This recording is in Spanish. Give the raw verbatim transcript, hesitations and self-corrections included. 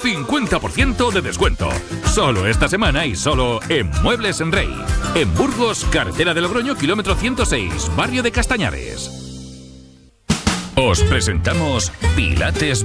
cincuenta por ciento de descuento. Solo esta semana y solo en Muebles en Rey. En Burgos, carretera de Logroño, kilómetro ciento seis, barrio de Castañares. Os presentamos Pilates